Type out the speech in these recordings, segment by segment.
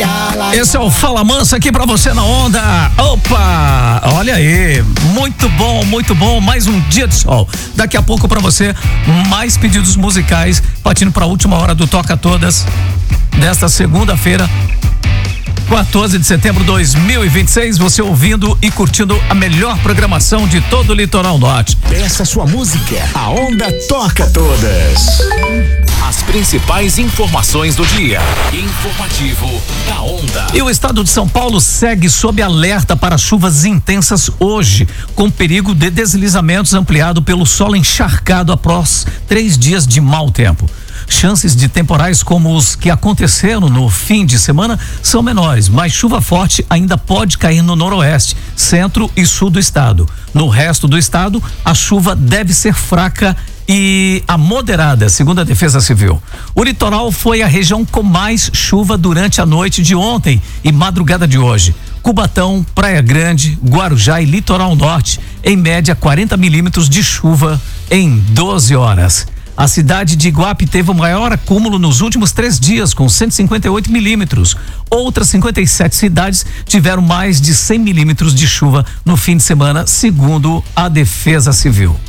Esse é o Fala Mansa aqui pra você na onda. Opa, olha aí, muito bom, mais um dia de sol. Daqui a pouco pra você, mais pedidos musicais, partindo pra última hora do Toca Todas desta segunda-feira, 14 de setembro de 2026, você ouvindo e curtindo a melhor programação de todo o Litoral Norte. Peça sua música, a onda toca todas. As principais informações do dia. Informativo da Onda. E o estado de São Paulo segue sob alerta para chuvas intensas hoje, com perigo de deslizamentos ampliado pelo solo encharcado após 3 dias de mau tempo. Chances de temporais como os que aconteceram no fim de semana são menores, mas chuva forte ainda pode cair no noroeste, centro e sul do estado. No resto do estado, a chuva deve ser fraca e a moderada, segundo a Defesa Civil. O litoral foi a região com mais chuva durante a noite de ontem e madrugada de hoje. Cubatão, Praia Grande, Guarujá e Litoral Norte, em média 40 milímetros de chuva em 12 horas. A cidade de Iguape teve o maior acúmulo nos últimos 3 dias, com 158 milímetros. Outras 57 cidades tiveram mais de 100 milímetros de chuva no fim de semana, segundo a Defesa Civil.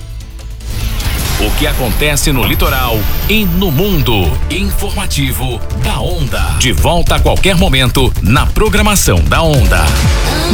O que acontece no litoral e no mundo. Informativo da Onda. De volta a qualquer momento na programação da Onda.